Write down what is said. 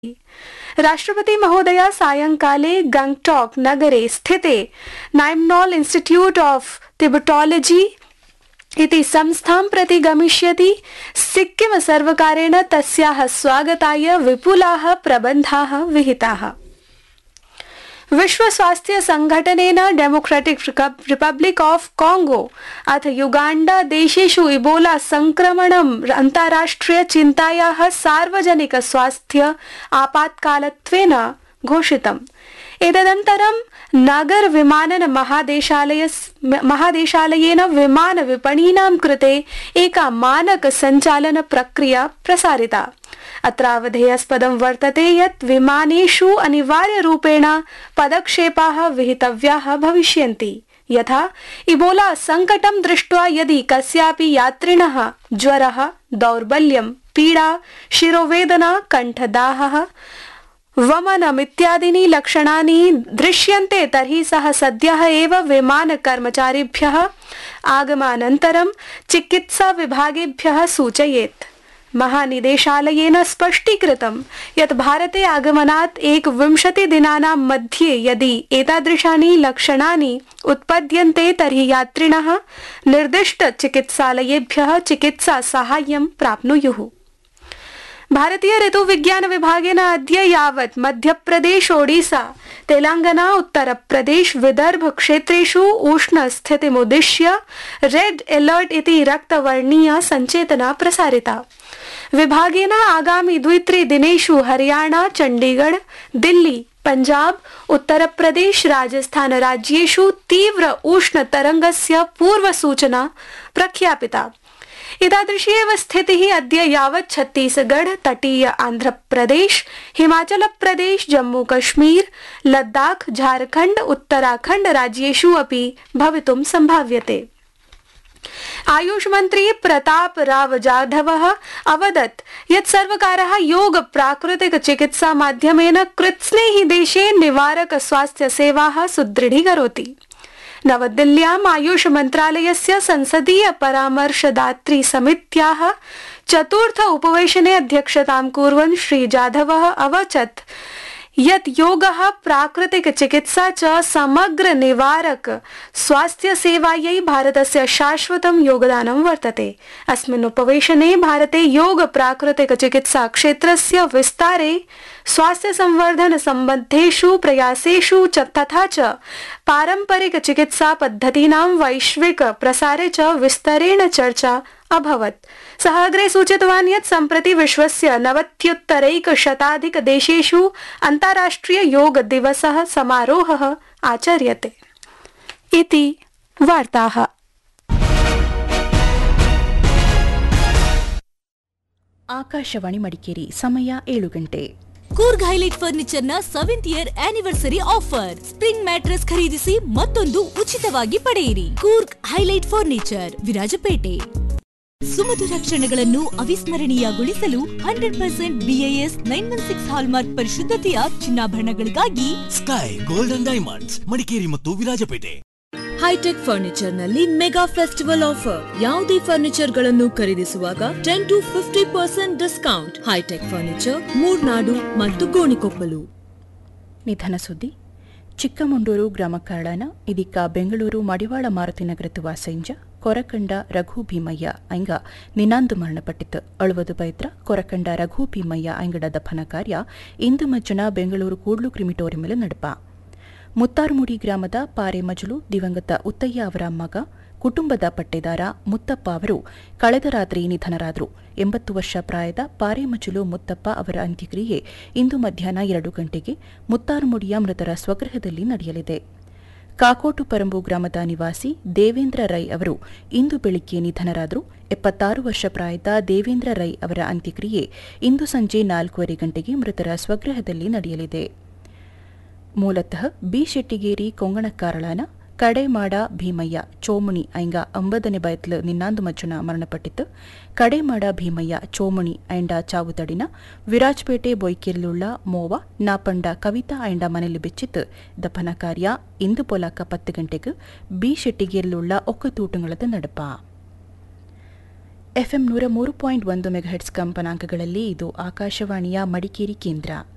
राष्ट्रपति महोदया सायंकाले गंगटॉक नगरे स्थिते नाइम्नॉल इंस्टीट्यूट ऑफ तिबेटोलॉजी इति संस्थां प्रति गमिष्यति। सिक्किम सर्वकारेण तस्याः स्वागताय विपुलाः प्रबन्धाः विहिताः। विश्व स्वास्थ्य संघटनेन डेमोक्रेटिक रिपब्लिक ऑफ कांगो अथ युगांडा देशेषु इबोला संक्रमणम् अन्ताराष्ट्रिय चिन्तायाः सार्वजनिक स्वास्थ्य आपातकालत्वेन घोषितम्। एतदनन्तरं नागर विमानन महादेशालयेन विमान विपणीनां कृते एका मानक संचालन प्रक्रिया प्रसारिता। अत्रावधेयास्पदं वर्तते यत् विमानेषु अनिवार्यरूपेण पदक्षेपाः विहितव्याः भविष्यन्ति, यथा इबोला संकटं दृष्ट्वा यदि कस्यापि यात्रिणः ज्वरः, दौर्बल्यं, पीडा, शिरोवेदना, कण्ठदाहः, वमनमित्यादीनि लक्षणानि दृश्यन्ते तर्हि सः सद्यः एव विमानकर्मचारिभ्यः आगमनानन्तरं चिकित्सा विभागेभ्यः सूचयेत्। महानिदेशालयेन स्पष्टीकृतं यत् भारते आगमनात् 21 दिनानां मध्ये यदि एतादृशानि लक्षणानि उत्पद्यन्ते तर्हि यात्रिणः निर्दिष्ट चिकित्सालयेभ्यः चिकित्सा साहाय्यं प्राप्नुयुः। भारतीय ऋतुविज्ञान विभागेन अद्य यावत् मध्यप्रदेश, ओडिशा, तेलंगाना, उत्तरप्रदेश, विदर्भ क्षेत्रेषु उष्ण स्थितिमुद्दिश्य रेड अलर्ट इति रक्तवर्णीय संचेतना प्रसारिता। विभागेन आगामि 2-3 दिनेषु हरियाणा, चंडीगढ़, दिल्ली, पंजाब, उत्तरप्रदेश, राजस्थान राज्येषु तीव्र उष्ण तरंगस्य पूर्वसूचना प्रख्यापिता। एतादृशी एव स्थितिः अद्य यावत् छत्तीसगढ़, तटीय आंध्रप्रदेश, हिमाचल प्रदेश, जम्मू कश्मीर, लद्दाख, झारखंड, उत्तराखंड राज्येषु अपि भवितुं संभाव्यते। आयुष मंत्री प्रताप राव जाधवः अवदत् यत् सर्वकारः योग प्राकृतिक चिकित्सा माध्यमेन कृत्स्नेहि देशे निवारक स्वास्थ्य सेवाः सुदृढीकरोति। नवदिल्ल्याम् आयुष मन्त्रालयस्य संसदीय परामर्शदात्री समित्याः चतुर्थ उपवेशने अध्यक्षतां कुर्वन् श्री जाधवः अवचत् यत् योगः, प्राकृतिक चिकित्सा च समग्र निवारक स्वास्थ्य सेवायै भारतस्य शाश्वतं योगदानं वर्तते। अस्मिन् उपवेशने भारते योग प्राकृतिक चिकित्सा क्षेत्रस्य विस्तारे, स्वास्थ्य संवर्धन सम्बद्धेषु प्रयासेषु तथा च पारंपरिक चिकित्सा पद्धतीनां वैश्विक प्रसारे च विस्तरेण चर्चा अभवत्। सः अग्रे सूचितवान् यत् सम्प्रति विश्वस्य 90-शताधिक देशेषु अन्ताराष्ट्रिय योग दिवसः समारोहः आचर्यते। इति वार्ताः। ಆಕಾಶವಾಣಿ ಮಡಿಕೇರಿ ಸಮಯ 7 ಗಂಟೆ. ಕೂರ್ಗ್ ಹೈಲೈಟ್ ಫರ್ನಿಚರ್ ನ 7th year anniversary offer. Spring mattress ಖರೀದಿಸಿ ಮತ್ತೊಂದು ಉಚಿತವಾಗಿ ಪಡೆಯಿರಿ. Coorg highlight furniture, Virajpet. ಸುಮಧುರ ಕ್ಷಣಗಳನ್ನು ಅವಿಸ್ಮರಣೀಯಗೊಳಿಸಲು 100% BIS 916 hallmark ಪರಿಶುದ್ಧತೆಯ ಚಿನ್ನಾಭರಣಗಳಿಗಾಗಿ sky golden diamonds, Madikeri ಮತ್ತು ವಿರಾಜಪೇಟೆ. ಹೈಟೆಕ್ ಫರ್ನಿಚರ್ ನಲ್ಲಿ ಮೆಗಾ ಫೆಸ್ಟಿವಲ್ ಆಫರ್. ಯಾವುದೇ ಫರ್ನಿಚರ್ ಗಳನ್ನು ಖರೀದಿಸುವಾಗ 10 to 50% discount. High tech furniture, Murnad ಮತ್ತು ಗೋಣಿಕೊಪ್ಪಲು. ನಿಧನ ಸುದ್ದಿ. ಚಿಕ್ಕಮಂಡೂರು ಗ್ರಾಮ ಕಾಳನ ಇದೀಗ ಬೆಂಗಳೂರು ಮಡಿವಾಳ ಮಾರುತಿ ನಗರತ್ತು ವಾಸಂಜ ಕೊರಕಂಡ ರಘು ಭೀಮಯ್ಯ ಐಂಗ ನಿನಾಂದು ಮರಣಪಟ್ಟಿತು. 60 ಬೈತ್ರ ಕೊರಕಂಡ ರಘು ಭೀಮಯ್ಯ ಐಂಗಡ ದಫನ ಕಾರ್ಯ ಇಂದು ಮಜ್ಜನ ಬೆಂಗಳೂರು ಕೂಡ್ಲು ಕ್ರಿಮಿಟೋರಿಯಂಲು ನಡಪ. ಮುತ್ತಾರುಮುಡಿ ಗ್ರಾಮದ ಪಾರೆಮಜಲು ದಿವಂಗತ ಉತ್ತಯ್ಯ ಅವರ ಮಗ, ಕುಟುಂಬದ ಪಟ್ಟೇದಾರ ಮುತ್ತಪ್ಪ ಅವರು ಕಳೆದ ರಾತ್ರಿ ನಿಧನರಾದರು. 80 ವರ್ಷ ಪ್ರಾಯದ ಪಾರೆಮಜಲು ಮುತ್ತಪ್ಪ ಅವರ ಅಂತ್ಯಕ್ರಿಯೆ ಇಂದು ಮಧ್ಯಾಹ್ನ 2 ಗಂಟೆಗೆ ಮುತ್ತಾರುಮುಡಿಯ ಮೃತರ ಸ್ವಗೃಹದಲ್ಲಿ ನಡೆಯಲಿದೆ. ಕಾಕೋಟು ಪರಂಬು ಗ್ರಾಮದ ನಿವಾಸಿ ದೇವೇಂದ್ರ ರೈ ಅವರು ಇಂದು ಬೆಳಿಗ್ಗೆ ನಿಧನರಾದರು. 76 ವರ್ಷ ಪ್ರಾಯದ ದೇವೇಂದ್ರ ರೈ ಅವರ ಅಂತ್ಯಕ್ರಿಯೆ ಇಂದು ಸಂಜೆ 4:15 ಗಂಟೆಗೆ ಮೃತರ ಸ್ವಗೃಹದಲ್ಲಿ ನಡೆಯಲಿದೆ. ಮೂಲತಃ ಬಿ ಶೆಟ್ಟಿಗೇರಿ ಕೊಂಗಣಕಾರಳನ ಕಡೆಮಾಡ ಭೀಮಯ್ಯ ಚೋಮಣಿ ಐಂಗ 9ನೇ ಬಯತ್ಲು ನಿನ್ನಾಂದು ಮಜ್ಜನ ಮರಣಪಟ್ಟಿತು. ಕಡೆಮಾಡ ಭೀಮಯ್ಯ ಚೋಮಣಿ ಐಂಡ ಚಾವುತಡಿನ ವಿರಾಜಪೇಟೆ ಬೊಯ್ಕೆರ್ಲುಳ್ಳ ಮೋವ ನಾಪಂಡ ಕವಿತಾ ಐಂಡ ಮನೆಯಲ್ಲಿ ಬೆಚ್ಚಿತ್ತು. ದಫನ ಕಾರ್ಯ ಇಂದು ಪೊಲಾಕ 10 ಗಂಟೆಗೆ ಬಿ ಶೆಟ್ಟಿಗೇರ್ಲುಳ್ಳ ಒಕ್ಕತೂಟುಗಳದ ನಡಪ. FM 103.1 ಮೆಗಾಹೆಟ್ಸ್ ಕಂಪನಾಂಕಗಳಲ್ಲಿ ಇದು ಆಕಾಶವಾಣಿಯ ಮಡಿಕೇರಿ ಕೇಂದ್ರ.